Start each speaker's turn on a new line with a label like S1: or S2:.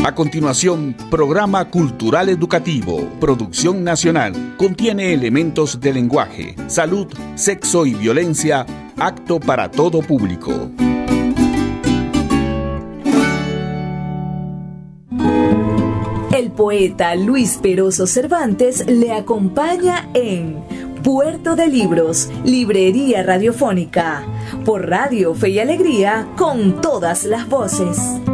S1: A continuación, programa cultural educativo, producción nacional, contiene elementos de lenguaje, salud, sexo y violencia, apto para todo público.
S2: El poeta Luis Peroso Cervantes le acompaña en Puerto de Libros, Librería Radiofónica, por Radio Fe y Alegría, con todas las voces.